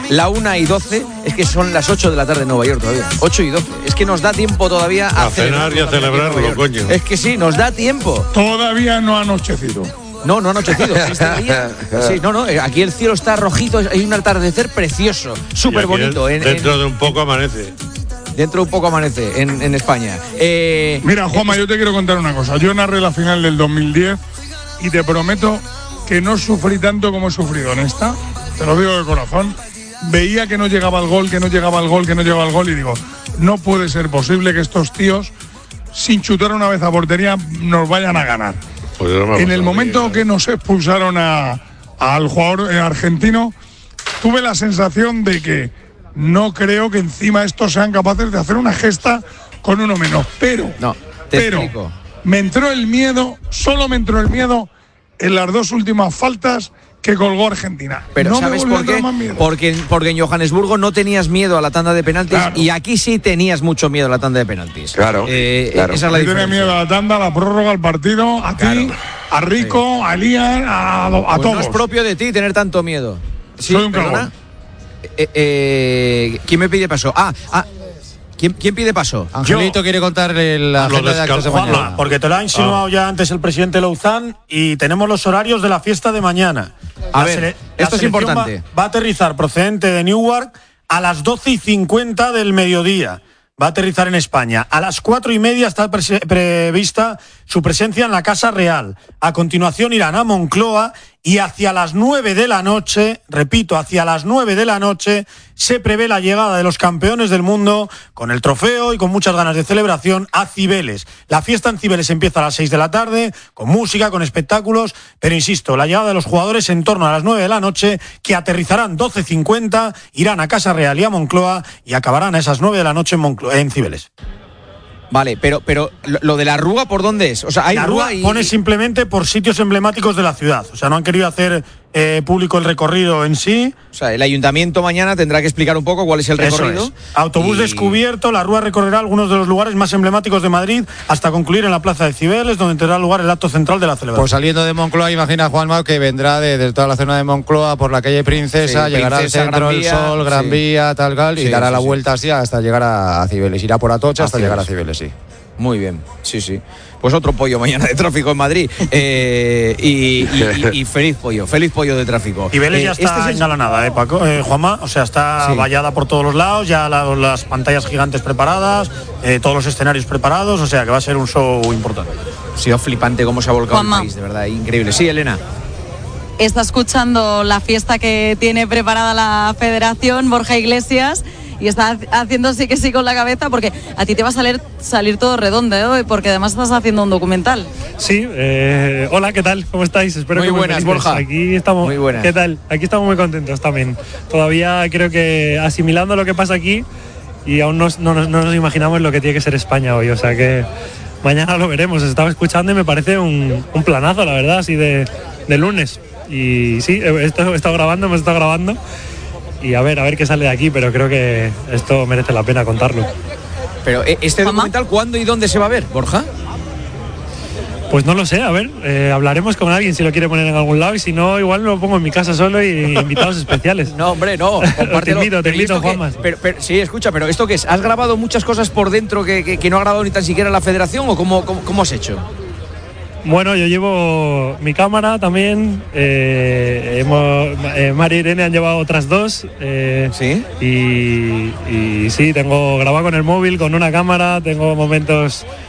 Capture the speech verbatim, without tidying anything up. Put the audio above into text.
la una y doce, es que son las ocho de la tarde en Nueva York todavía. ocho y doce. Es que nos da tiempo todavía a, a cenar y a celebrarlo, coño. Es que sí, nos da tiempo. Todavía no ha anochecido. No, no ha anochecido. Este día, sí, no, no, aquí el cielo está rojito, hay un atardecer precioso, súper bonito. En, dentro en, de un poco amanece. Dentro de un poco amanece en, en España. Eh, Mira, Juanma, eh, yo te quiero contar una cosa. Yo narré la final del dos mil diez y te prometo que no sufrí tanto como he sufrido en esta. Te lo digo de corazón. Veía que no llegaba el gol, que no llegaba el gol, que no llegaba el gol y digo, no puede ser posible que estos tíos, sin chutar una vez a portería, nos vayan a ganar. Pues en el momento bien, que nos expulsaron a, al jugador argentino, tuve la sensación de que no creo que encima estos sean capaces de hacer una gesta con uno menos. Pero, no, te pero explico. me entró el miedo, solo me entró el miedo en las dos últimas faltas que colgó Argentina. Pero no ¿sabes por qué? Porque, porque en Johannesburgo no tenías miedo a la tanda de penaltis, claro, y aquí sí tenías mucho miedo a la tanda de penaltis. Claro, eh, claro. Esa es la diferencia. Tenía miedo a la tanda, a la prórroga, al partido, a claro, ti, a Rico, sí, a Lian, a, a pues todos. No es propio de ti tener tanto miedo. ¿Sí? Soy un cagón. Eh, eh, ¿Quién me pide paso? Ah, ah. ¿Quién, ¿Quién pide paso? Angelito Yo, quiere contarle la agenda de actos de mañana. Porque te lo ha insinuado ah. ya antes el presidente Louzán y tenemos los horarios de la fiesta de mañana. A la ver, sele- esto es importante. Va, va a aterrizar procedente de Newark a las doce y cincuenta del mediodía. Va a aterrizar en España. A las cuatro y media está pre- prevista su presencia en la Casa Real. A continuación irán a Moncloa y hacia las nueve de la noche, repito, hacia las nueve de la noche, se prevé la llegada de los campeones del mundo con el trofeo y con muchas ganas de celebración a Cibeles. La fiesta en Cibeles empieza a las seis de la tarde, con música, con espectáculos, pero insisto, la llegada de los jugadores en torno a las nueve de la noche, que aterrizarán doce cincuenta, irán a Casa Real y a Moncloa y acabarán a esas nueve de la noche en, Moncloa, en Cibeles. Vale, pero, pero lo de la Rúa, ¿por dónde es? O sea, hay la Rúa Rúa y... pone simplemente por sitios emblemáticos de la ciudad. O sea, no han querido hacer eh, público el recorrido en sí. O sea, el ayuntamiento mañana tendrá que explicar un poco cuál es el recorrido. Es. Autobús y... descubierto, la Rúa recorrerá algunos de los lugares más emblemáticos de Madrid hasta concluir en la Plaza de Cibeles, donde tendrá lugar el acto central de la celebración. Pues saliendo de Moncloa, imagina Juanma que vendrá de, de toda la zona de Moncloa por la calle Princesa, sí, llegará Princesa, al centro del Sol, Gran sí. Vía, tal, tal, y sí, dará sí, la vuelta así hasta llegar a, a Cibeles. Irá por Atocha hasta llegar a Cibeles, sí. Muy bien, sí, sí. Pues otro pollo mañana de tráfico en Madrid. Eh, y, y, y, y feliz pollo, feliz pollo de tráfico. Y Vélez eh, ya está este es engalanada, ¿eh, Paco? Eh, Juanma, o sea, está sí. vallada por todos los lados, ya la, las pantallas gigantes preparadas, eh, todos los escenarios preparados, o sea, que va a ser un show importante. Ha sido flipante cómo se ha volcado Juanma. el país, de verdad, increíble. Sí, Elena. Está escuchando la fiesta que tiene preparada la Federación, Borja Iglesias, y está haciendo sí que sí con la cabeza, porque a ti te va a salir, salir todo redondo, ¿eh? Porque además estás haciendo un documental. Sí, eh, hola, ¿qué tal? ¿Cómo estáis? Espero muy que buenas, muy Borja. Aquí estamos, muy buenas. ¿Qué tal? Aquí estamos muy contentos también. Todavía creo que asimilando lo que pasa aquí y aún no, no, no nos imaginamos lo que tiene que ser España hoy, o sea que mañana lo veremos. Os estaba escuchando y me parece un, un planazo, la verdad, así de, de lunes. Y sí, he estado, he estado grabando, hemos estado grabando. Y a ver, a ver qué sale de aquí, pero creo que esto merece la pena contarlo. Pero ¿este documental cuándo y dónde se va a ver, Borja? Pues no lo sé, a ver, eh, hablaremos con alguien si lo quiere poner en algún lado y si no, igual lo pongo en mi casa solo y invitados especiales. No, hombre, no, te invito, te invito, Juanma. Pero, pero, sí, escucha, pero ¿esto qué es? ¿Has grabado muchas cosas por dentro que, que, que no ha grabado ni tan siquiera la Federación o cómo, cómo, cómo has hecho? Bueno, yo llevo mi cámara también, eh, hemos, eh, María y Irene han llevado otras dos. Eh, ¿Sí? Y, y sí, tengo grabado con el móvil, con una cámara, tengo momentos